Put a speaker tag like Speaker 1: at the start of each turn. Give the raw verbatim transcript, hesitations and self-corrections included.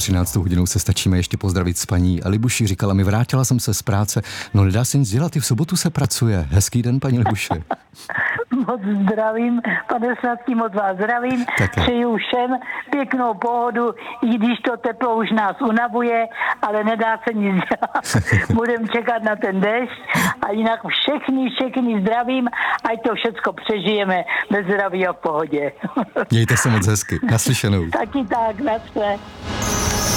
Speaker 1: třináctou hodinou se stačíme ještě pozdravit s paní Libuši. Říkala mi, vrátila jsem se z práce. No nedá se nic dělat, i v sobotu se pracuje. Hezký den, paní Libuši.
Speaker 2: Moc zdravím, pane Sladký, moc vás zdravím.
Speaker 1: Také.
Speaker 2: Přeju všem pěknou pohodu, i když to teplo už nás unavuje, ale nedá se nic dělat. Budeme čekat na ten déšť a jinak všechny, všechny zdravím, ať to všecko přežijeme ve zdraví a v pohodě.
Speaker 1: Mějte se moc hezky. Naslyšenou.
Speaker 2: Taky tak, nasle.